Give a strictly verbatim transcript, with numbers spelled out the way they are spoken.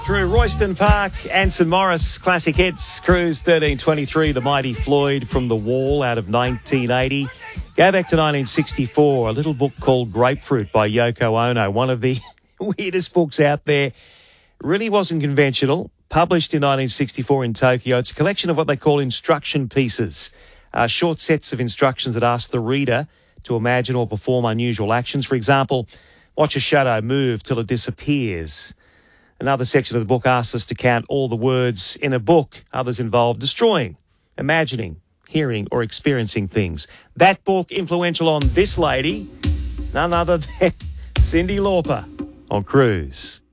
Through Royston Park, Anson Morris, classic hits, Cruise thirteen twenty-three, The Mighty Floyd from The Wall out of nineteen eighty. Go back to nineteen sixty-four, a little book called Grapefruit by Yoko Ono, one of the weirdest books out there. Really wasn't conventional. Published in nineteen sixty-four in Tokyo. It's a collection of what they call instruction pieces, uh, short sets of instructions that ask the reader to imagine or perform unusual actions. For example, watch a shadow move till it disappears. Another section of the book asks us to count all the words in a book. Others involve destroying, imagining, hearing or experiencing things. That book influential on this lady, none other than Cyndi Lauper on Cruise.